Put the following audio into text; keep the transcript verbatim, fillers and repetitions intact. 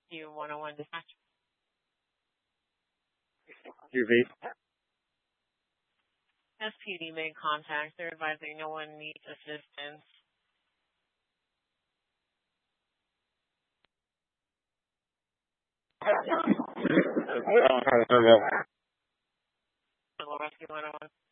Rescue one oh one dispatch. Your vape. S P D made contact. They're advising no one needs assistance. Rescue one oh one.